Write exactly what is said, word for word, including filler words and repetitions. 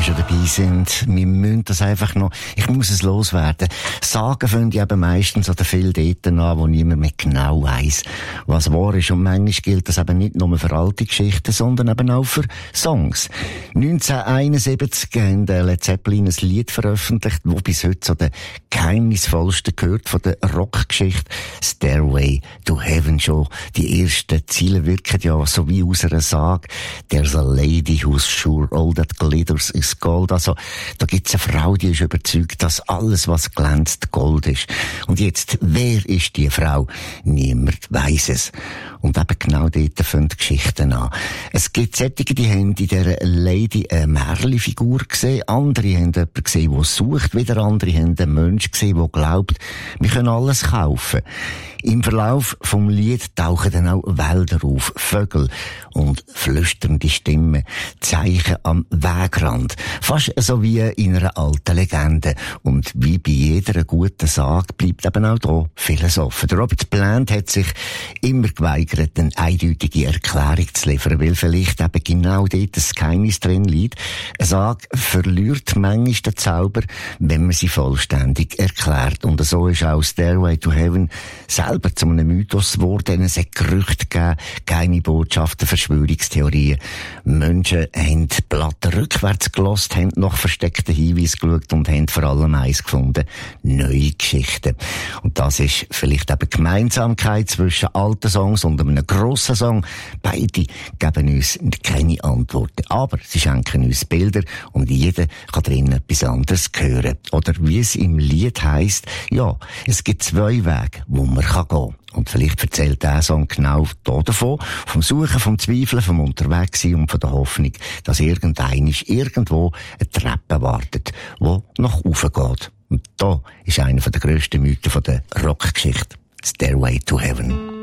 schon dabei sind, wir müssen das einfach noch, ich muss es loswerden. Sagen finde ich eben meistens oder viel dort an, wo niemand mehr genau weiss, was wahr ist. Und manchmal gilt das eben nicht nur für alte Geschichten, sondern eben auch für Songs. neunzehnhunderteinundsiebzig haben Led Zeppelin ein Lied veröffentlicht, wo bis heute so der geheimnisvollste gehört von der Rockgeschichte. Stairway to Heaven schon. Die ersten Ziele wirken ja so wie aus einer Sage. There's a lady who's sure all that glitters is gold. Also, da gibt's eine Frau, die ist überzeugt, dass alles, was glänzt, Gold ist. Und jetzt, wer ist die Frau? Niemand weiss es. Und eben genau dort fangen die Geschichten an. Es gibt solche, die haben in dieser Lady eine Märchenfigur gesehen, andere haben jemanden gesehen, der sucht, wieder andere haben einen Menschen gesehen, der glaubt, wir können alles kaufen. Im Verlauf vom Lied tauchen dann auch Wälder auf, Vögel und flüsternde Stimmen, Zeichen am Wegrand. Fast so wie in einer alten Legende. Und wie bei jeder guten Sage bleibt eben auch da vieles offen. Der Robert Plant hat sich immer geweigert, eine eindeutige Erklärung zu liefern, weil vielleicht eben genau dort das Geheimnis drin liegt. Eine Sage verliert manchmal den Zauber, wenn man sie vollständig erklärt. Und so ist auch Stairway to Heaven selber zu einem Mythos geworden. Es hat Gerüchte gegeben, geheime Botschaften, Verschwörungstheorien. Menschen haben die Platte rückwärts gehört, haben nach versteckten Hinweisen geschaut und haben vor allem eins gefunden: neue Geschichten. Und das ist vielleicht eben die Gemeinsamkeit zwischen alten Songs und einem grossen Song. Beide geben uns keine Antworten, aber sie schenken uns Bilder und jeder kann drin etwas anderes hören. Oder wie es im Lied heisst, ja, es gibt zwei Wege, wo man kann gehen. Und vielleicht erzählt dieser Song genau davon, vom Suchen, vom Zweifeln, vom Unterwegssein und von der Hoffnung, dass irgendeiner irgendwo eine Treppe wartet, die nach oben geht. Und da ist einer der grössten Mythen der Rockgeschichte: Stairway to Heaven.